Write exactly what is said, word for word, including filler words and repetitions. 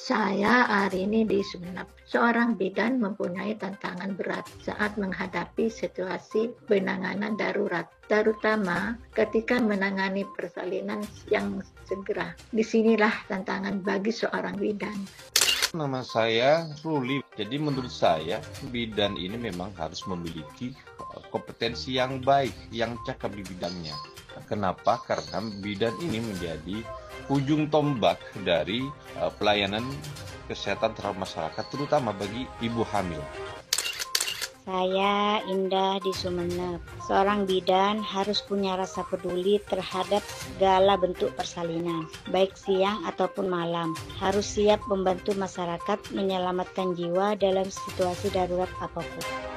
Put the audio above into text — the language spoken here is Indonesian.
Saya Arini di Sumeneb. Seorang bidan mempunyai tantangan berat saat menghadapi situasi penanganan darurat, terutama ketika menangani persalinan yang segera. Disinilah tantangan bagi seorang bidan. Nama saya Ruli. Jadi menurut saya bidan ini memang harus memiliki kompetensi yang baik, yang cakap di bidangnya. Kenapa? Karena bidan ini menjadi ujung tombak dari uh, pelayanan kesehatan terhadap masyarakat, terutama bagi ibu hamil. Saya Indah di Sumeneb. Seorang bidan harus punya rasa peduli terhadap segala bentuk persalinan, baik siang ataupun malam. Harus siap membantu masyarakat menyelamatkan jiwa dalam situasi darurat apapun.